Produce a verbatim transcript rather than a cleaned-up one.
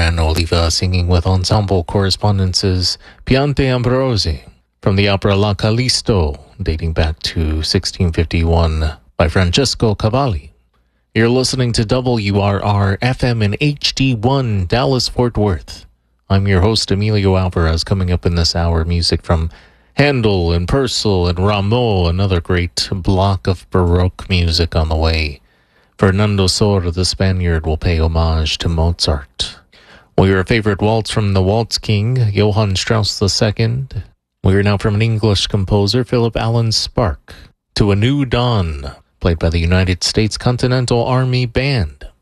Ferran Oliva singing with ensemble correspondences Piante Ambrosi from the opera La Callisto, dating back to sixteen fifty-one by Francesco Cavalli. You're listening to W R R F M in H D one, Dallas-Fort Worth. I'm your host, Emilio Alvarez. Coming up in this hour, music from Handel and Purcell and Rameau, another great block of Baroque music on the way. Fernando Sor, the Spaniard, will pay homage to Mozart. We hear a favorite waltz from the Waltz King, Johann Strauss the Second. We hear now from an English composer, Philip Allen Spark, to A New Dawn, played by the United States Continental Army Band.